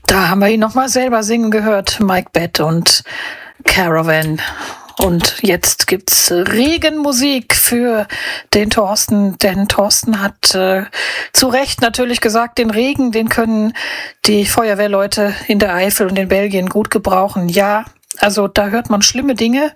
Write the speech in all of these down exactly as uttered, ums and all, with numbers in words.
Da haben wir ihn nochmal selber singen gehört, Mike Batt und Caravan. Und jetzt gibt's Regenmusik für den Thorsten, denn Thorsten hat äh, zu Recht natürlich gesagt, den Regen, den können die Feuerwehrleute in der Eifel und in Belgien gut gebrauchen. Ja, also da hört man schlimme Dinge.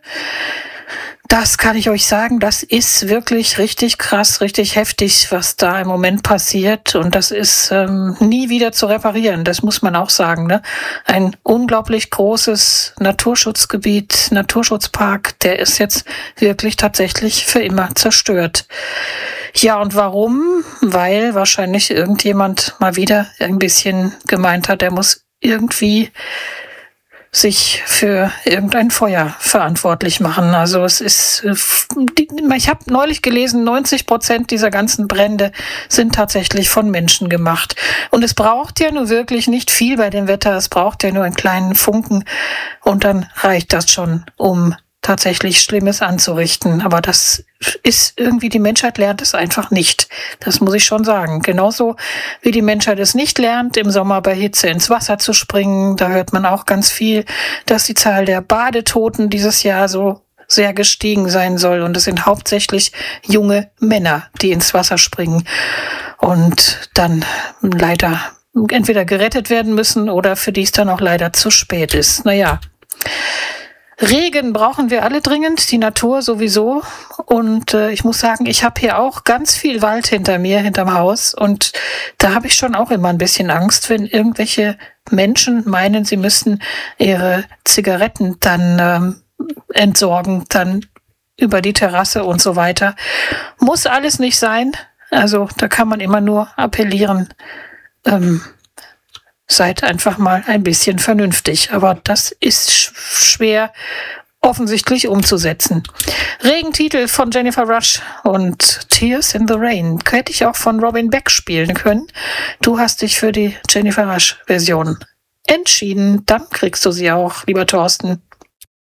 Das kann ich euch sagen, das ist wirklich richtig krass, richtig heftig, was da im Moment passiert. Und das ist ähm, nie wieder zu reparieren, das muss man auch sagen, ne? Ein unglaublich großes Naturschutzgebiet, Naturschutzpark, der ist jetzt wirklich tatsächlich für immer zerstört. Ja, und warum? Weil wahrscheinlich irgendjemand mal wieder ein bisschen gemeint hat, er muss irgendwie sich für irgendein Feuer verantwortlich machen. Also es ist, ich habe neulich gelesen, neunzig Prozent dieser ganzen Brände sind tatsächlich von Menschen gemacht. Und es braucht ja nur wirklich nicht viel bei dem Wetter, es braucht ja nur einen kleinen Funken und dann reicht das schon, um tatsächlich Schlimmes anzurichten. Aber das ist irgendwie, die Menschheit lernt es einfach nicht. Das muss ich schon sagen. Genauso wie die Menschheit es nicht lernt, im Sommer bei Hitze ins Wasser zu springen. Da hört man auch ganz viel, dass die Zahl der Badetoten dieses Jahr so sehr gestiegen sein soll. Und es sind hauptsächlich junge Männer, die ins Wasser springen und dann leider entweder gerettet werden müssen oder für die es dann auch leider zu spät ist. Naja. Regen brauchen wir alle dringend, die Natur sowieso. Und äh, ich muss sagen, ich habe hier auch ganz viel Wald hinter mir, hinterm Haus. Und da habe ich schon auch immer ein bisschen Angst, wenn irgendwelche Menschen meinen, sie müssten ihre Zigaretten dann ähm, entsorgen, dann über die Terrasse und so weiter. Muss alles nicht sein. Also da kann man immer nur appellieren, ähm, seid einfach mal ein bisschen vernünftig. Aber das ist schwer offensichtlich umzusetzen. Regentitel von Jennifer Rush und Tears in the Rain. Hätte ich auch von Robin Beck spielen können. Du hast dich für die Jennifer Rush Version entschieden. Dann kriegst du sie auch, lieber Thorsten.